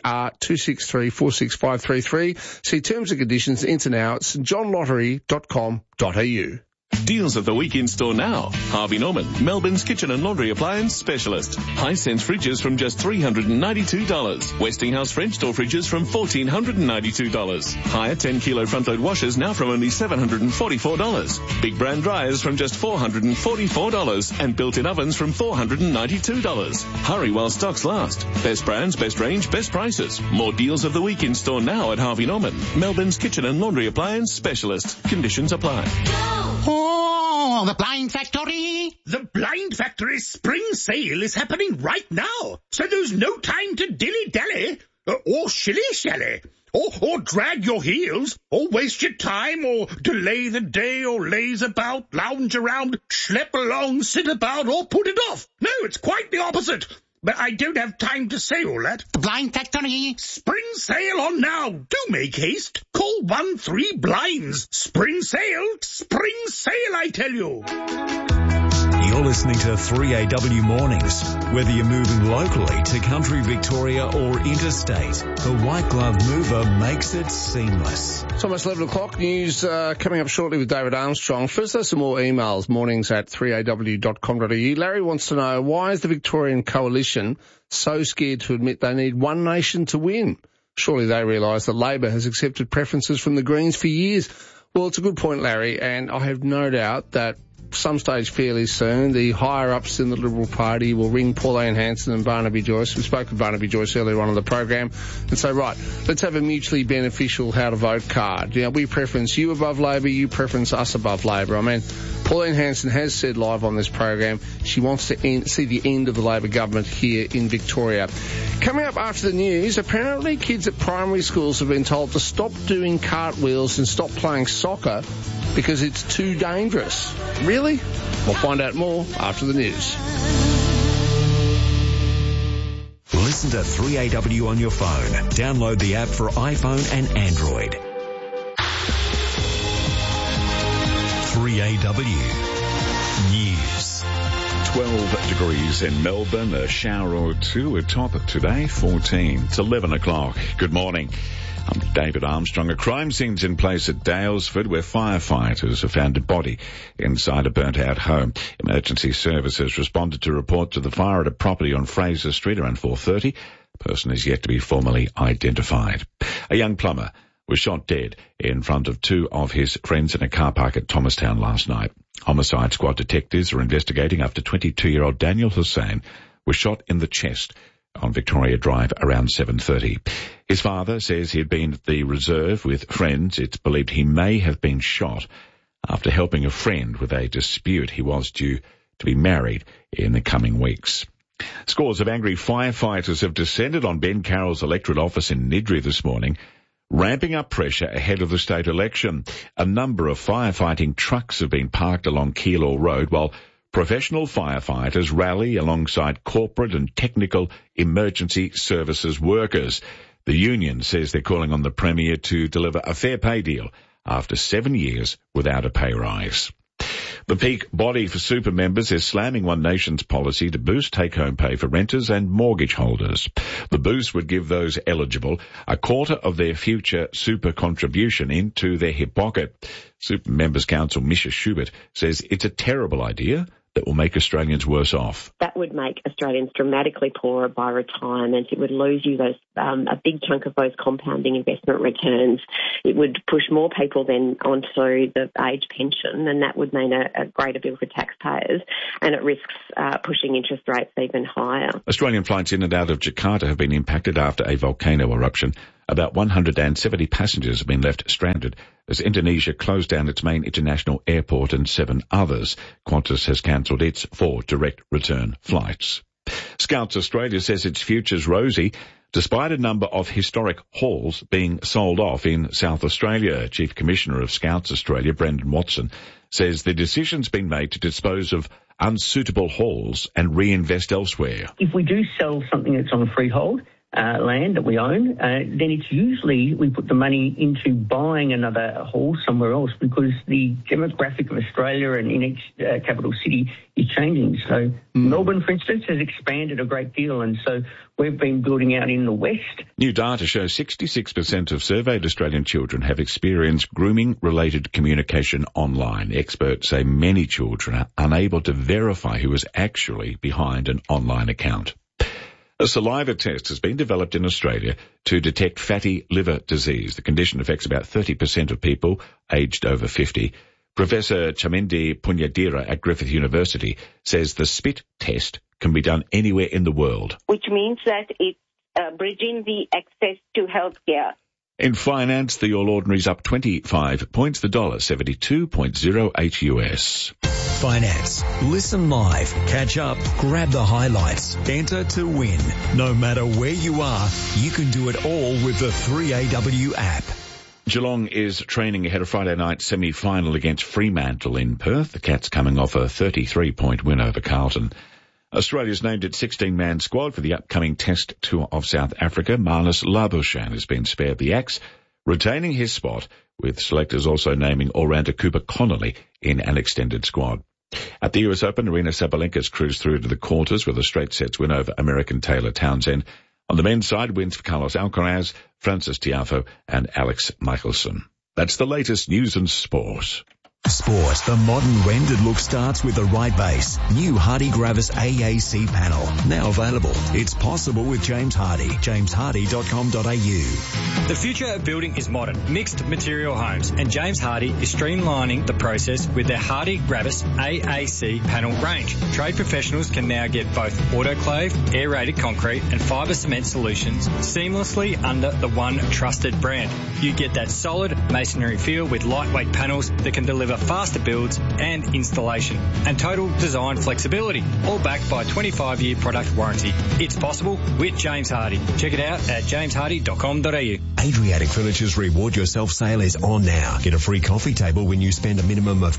263-46533. See terms and conditions. Enter now at stjohnlottery.com.au. Deals of the week in store now. Harvey Norman, Melbourne's kitchen and laundry appliance specialist. Hisense fridges from just $392. Westinghouse French door fridges from $1,492. Higher 10-kilo front-load washers now from only $744. Big brand dryers from just $444. And built-in ovens from $492. Hurry while stocks last. Best brands, best range, best prices. More deals of the week in store now at Harvey Norman, Melbourne's kitchen and laundry appliance specialist. Conditions apply. Oh, the Blind Factory! The Blind Factory spring sale is happening right now, so there's no time to dilly-dally, or shilly-shally, or drag your heels, or waste your time, or delay the day, or laze about, lounge around, schlep along, sit about, or put it off. No, it's quite the opposite. But I don't have time to say all that. The Blind Factory. Spring sale on now. Do make haste. Call 13-BLINDS. Spring sale, I tell you. You're listening to 3AW Mornings. Whether you're moving locally to country Victoria or interstate, the White Glove Mover makes it seamless. It's almost 11 o'clock. News coming up shortly with David Armstrong. First, there's some more emails, mornings at 3aw.com.au. Larry wants to know, why is the Victorian Coalition so scared to admit they need one nation to win? Surely they realise that Labor has accepted preferences from the Greens for years. Well, it's a good point, Larry, and I have no doubt that some stage fairly soon, the higher-ups in the Liberal Party will ring Pauline Hanson and Barnaby Joyce. We spoke with Barnaby Joyce earlier on in the program and say, right, let's have a mutually beneficial how-to-vote card. You know, we preference you above Labor, you preference us above Labor. I mean, Pauline Hanson has said live on this program she wants to see the end of the Labor government here in Victoria. Coming up after the news, apparently kids at primary schools have been told to stop doing cartwheels and stop playing soccer because it's too dangerous. Really? We'll find out more after the news. Listen to 3AW on your phone. Download the app for iPhone and Android. 3AW News. 12 degrees in Melbourne, a shower or two, a top of today, 14. It's 11 o'clock. Good morning. I'm David Armstrong. A crime scene's in place at Dalesford where firefighters have found a body inside a burnt-out home. Emergency services responded to reports of the fire at a property on Fraser Street around 4:30. The person is yet to be formally identified. A young plumber was shot dead in front of 2 of his friends in a car park at Thomastown last night. Homicide squad detectives are investigating after 22-year-old Daniel Hussain was shot in the chest on Victoria Drive around 7:30. His father says he had been at the reserve with friends. It's believed he may have been shot after helping a friend with a dispute. He was due to be married in the coming weeks. Scores of angry firefighters have descended on Ben Carroll's electorate office in Niddrie this morning, ramping up pressure ahead of the state election. A number of firefighting trucks have been parked along Keilor Road while professional firefighters rally alongside corporate and technical emergency services workers. The union says they're calling on the Premier to deliver a fair pay deal after 7 years without a pay rise. The peak body for super members is slamming One Nation's policy to boost take-home pay for renters and mortgage holders. The boost would give those eligible a quarter of their future super contribution into their hip pocket. Super Members Council Misha Schubert says it's a terrible idea that will make Australians worse off. That would make Australians dramatically poorer by retirement. It would lose you those a big chunk of those compounding investment returns. It would push more people then onto the age pension, and that would mean a greater bill for taxpayers, and it risks pushing interest rates even higher. Australian flights in and out of Jakarta have been impacted after a volcano eruption. About 170 passengers have been left stranded as Indonesia closed down its main international airport and 7 others. Qantas has cancelled its 4 direct return flights. Scouts Australia says its future's rosy despite a number of historic halls being sold off in South Australia. Chief Commissioner of Scouts Australia, Brendan Watson, says the decision's been made to dispose of unsuitable halls and reinvest elsewhere. If we do sell something that's on freehold, land that we own, then it's usually we put the money into buying another hall somewhere else because the demographic of Australia and in each capital city is changing. So Melbourne, for instance, has expanded a great deal, and so we've been building out in the west. New data shows 66% of surveyed Australian children have experienced grooming-related communication online. Experts say many children are unable to verify who is actually behind an online account. A saliva test has been developed in Australia to detect fatty liver disease. The condition affects about 30% of people aged over 50. Professor Chamindi Punyadira at Griffith University says the spit test can be done anywhere in the world. Which means that it's bridging the access to healthcare. In finance, the All Ordinary's up 25 points, the dollar 72.08 US. Finance. Listen live, catch up, grab the highlights, enter to win. No matter where you are, you can do it all with the 3AW app. Geelong is training ahead of Friday night semi-final against Fremantle in Perth. The Cats coming off a 33-point win over Carlton. Australia's named its 16-man squad for the upcoming Test tour of South Africa. Marnus Labuschagne has been spared the axe, retaining his spot, with selectors also naming all-rounder Cooper Connolly in an extended squad. At the US Open, Arina Sabalenka's cruised through to the quarters with a straight sets win over American Taylor Townsend. On the men's side, wins for Carlos Alcaraz, Francis Tiafoe and Alex Michelson. That's the latest news and sport. Sport. The modern rendered look starts with the right base. New Hardy Gravis AAC panel. Now available. It's possible with James Hardy. jameshardy.com.au. The future of building is modern, mixed material homes, and James Hardy is streamlining the process with their Hardy Gravis AAC panel range. Trade professionals can now get both autoclave, aerated concrete and fibre cement solutions seamlessly under the one trusted brand. You get that solid masonry feel with lightweight panels that can deliver faster builds and installation, and total design flexibility, all backed by a 25-year product warranty. It's possible with James Hardy. Check it out at jameshardy.com.au. Adriatic Furniture's Reward Yourself sale is on now. Get a free coffee table when you spend a minimum of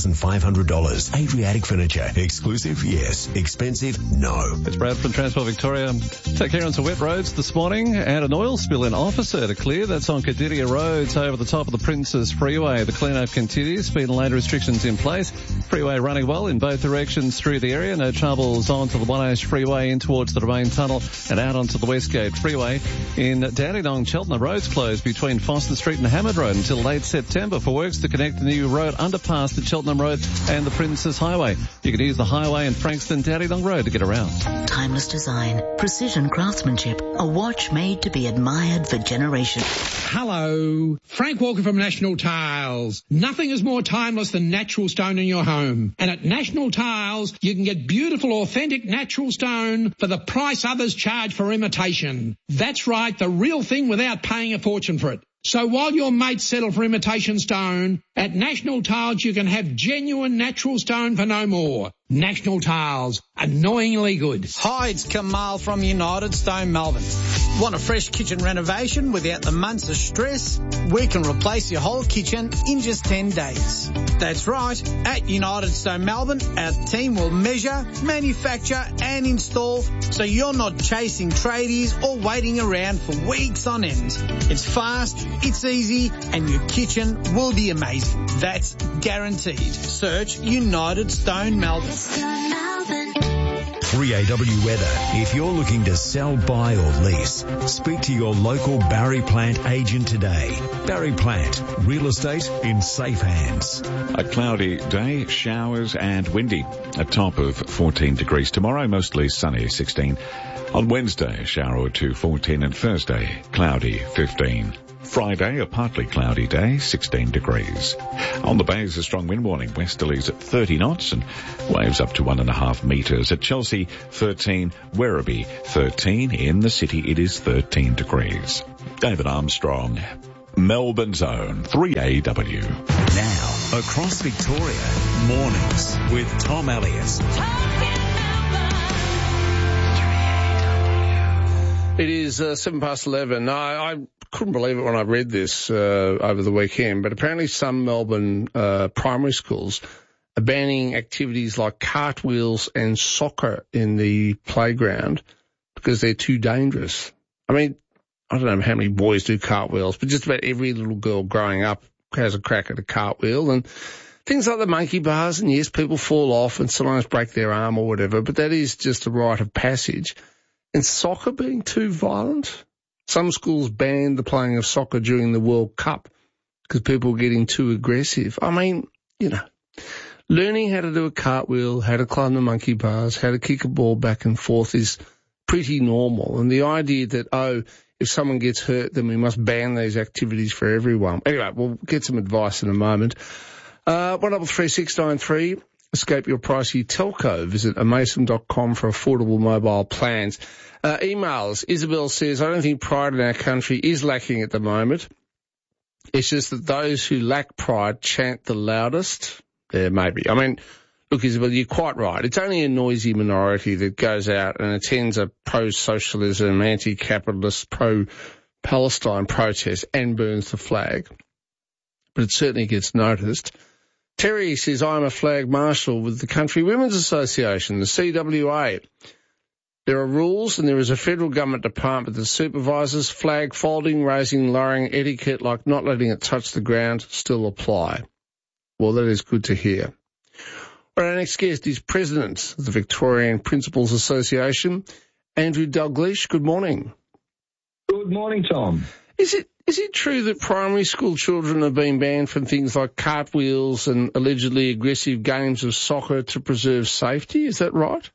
$2,500. Adriatic Furniture. Exclusive? Yes. Expensive? No. It's Brad from Transport Victoria. Take care on some wet roads this morning and an oil spill in Officer to clear. That's on Kadidia Roads over the top of the Princes Freeway. The clean-up continues. Speed and lane restrictions in place. Freeway running well in both directions through the area. No troubles onto the One Ash Freeway in towards the Domain Tunnel and out onto the Westgate Freeway. In Dandenong, Cheltenham, roads closed between Foster Street and Hammond Road until late September for works to connect the new road underpass to Cheltenham Road and the Princes Highway. You can use the highway in Frankston Dandenong Road to get around. Timeless design, precision craftsmanship, a watch made to be admired for generations. Hello, Frank Walker from National Tiles. Nothing is more timeless than natural stone in your home. And at National Tiles, you can get beautiful, authentic natural stone for the price others charge for imitation. That's right, the real thing without paying a fortune for it. So while your mates settle for imitation stone, at National Tiles you can have genuine natural stone for no more. National Tiles, annoyingly good. Hi, it's Kamal from United Stone Melbourne. Want a fresh kitchen renovation without the months of stress? We can replace your whole kitchen in just 10 days. That's right. At United Stone Melbourne, our team will measure, manufacture and install so you're not chasing tradies or waiting around for weeks on end. It's fast, it's easy, and your kitchen will be amazing. That's guaranteed. Search United Stone Melbourne. 3AW weather. If you're looking to sell, buy or lease, speak to your local Barry Plant agent today. Barry Plant, real estate in safe hands. A cloudy day, showers and windy. A top of 14 degrees tomorrow, mostly sunny, 16. On Wednesday, a shower or two, 14, and Thursday, cloudy, 15. Friday, a partly cloudy day, 16 degrees. On the Bays, a strong wind warning. Westerlies at 30 knots and waves up to 1.5 metres. At Chelsea, 13. Werribee, 13. In the city, it is 13 degrees. David Armstrong, Melbourne's own 3AW. Now, across Victoria, mornings with Tom Elliott. It is 11:07. I couldn't believe it when I read this over the weekend, but apparently some Melbourne primary schools are banning activities like cartwheels and soccer in the playground because they're too dangerous. I mean, I don't know how many boys do cartwheels, but just about every little girl growing up has a crack at a cartwheel, and things like the monkey bars, and yes, people fall off and sometimes break their arm or whatever, but that is just a rite of passage. And soccer being too violent? Some schools banned the playing of soccer during the World Cup because people were getting too aggressive. I mean, you know, learning how to do a cartwheel, how to climb the monkey bars, how to kick a ball back and forth is pretty normal. And the idea that, if someone gets hurt, then we must ban these activities for everyone. Anyway, we'll get some advice in a moment. 133693. Escape your pricey telco. Visit amason.com for affordable mobile plans. Emails. Isabel says, I don't think pride in our country is lacking at the moment. It's just that those who lack pride chant the loudest. Yeah, maybe. I mean, look, Isabel, you're quite right. It's only a noisy minority that goes out and attends a pro-socialism, anti-capitalist, pro-Palestine protest and burns the flag. But it certainly gets noticed. Terry says, I'm a flag marshal with the Country Women's Association, the CWA. There are rules and there is a federal government department that supervises flag folding, raising, lowering, etiquette like not letting it touch the ground still apply. Well, that is good to hear. Well, our next guest is President of the Victorian Principals Association, Andrew Dalgleish. Good morning. Good morning, Tom. Is it true that primary school children have been banned from things like cartwheels and allegedly aggressive games of soccer to preserve safety? Is that right?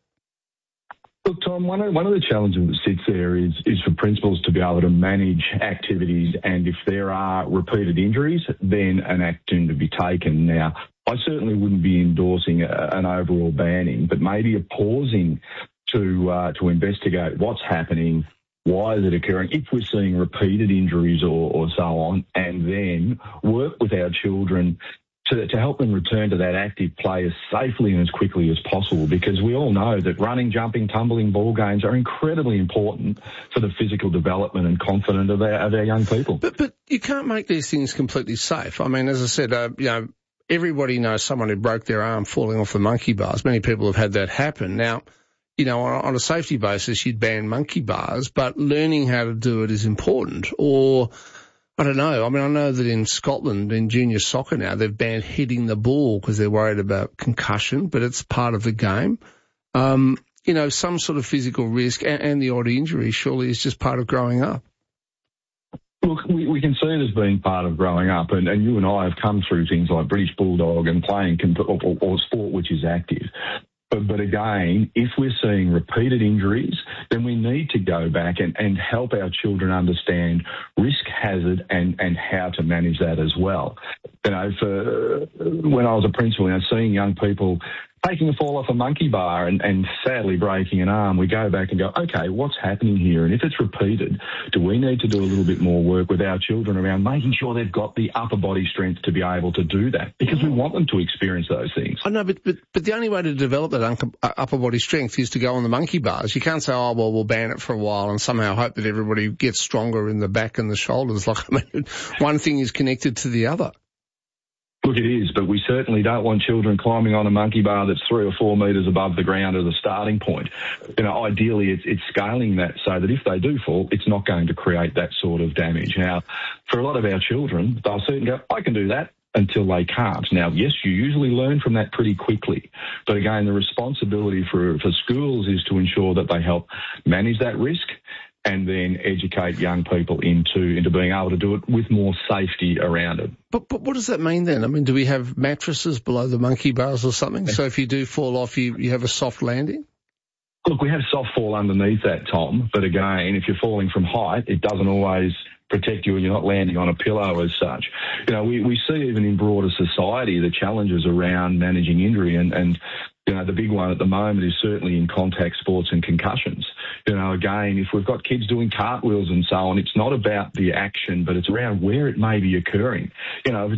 Look, Tom, one of the challenges that sits there is for principals to be able to manage activities, and if there are repeated injuries, then an action to be taken. Now, I certainly wouldn't be endorsing an overall banning, but maybe a pausing to investigate what's happening. Why is it occurring? If we're seeing repeated injuries or so on, and then work with our children to help them return to that active play as safely and as quickly as possible, because we all know that running, jumping, tumbling, ball games are incredibly important for the physical development and confidence of our young people. But you can't make these things completely safe. I mean, as I said, everybody knows someone who broke their arm falling off the monkey bars. Many people have had that happen. Now, on a safety basis, you'd ban monkey bars, but learning how to do it is important. Or, I don't know. I mean, I know that in Scotland, in junior soccer now, they've banned hitting the ball because they're worried about concussion, but it's part of the game. Some sort of physical risk and the odd injury surely is just part of growing up. Look, we can see it as being part of growing up, and you and I have come through things like British Bulldog and playing or sport which is active. But again, if we're seeing repeated injuries, then we need to go back and help our children understand risk, hazard, and how to manage that as well. When I was a principal, seeing young people taking a fall off a monkey bar and sadly breaking an arm, we go back and go, okay, what's happening here? And if it's repeated, do we need to do a little bit more work with our children around making sure they've got the upper body strength to be able to do that? Because we want them to experience those things. I know, but the only way to develop that upper body strength is to go on the monkey bars. You can't say, oh, well, we'll ban it for a while and somehow hope that everybody gets stronger in the back and the shoulders. Like, I mean, one thing is connected to the other. Look, it is, but we certainly don't want children climbing on a monkey bar that's 3 or 4 metres above the ground as a starting point. You know, ideally, it's scaling that so that if they do fall, it's not going to create that sort of damage. Now, for a lot of our children, they'll certainly go, I can do that, until they can't. Now, yes, you usually learn from that pretty quickly. But again, the responsibility for schools is to ensure that they help manage that risk and then educate young people into being able to do it with more safety around it. But what does that mean then? I mean, do we have mattresses below the monkey bars or something? So if you do fall off, you have a soft landing? Look, we have soft fall underneath that, Tom. But again, if you're falling from height, it doesn't always protect you and you're not landing on a pillow as such. You know, we see even in broader society the challenges around managing injury and you know, the big one at the moment is certainly in contact sports and concussions. You know, again, if we've got kids doing cartwheels and so on, it's not about the action, but it's around where it may be occurring. You know, if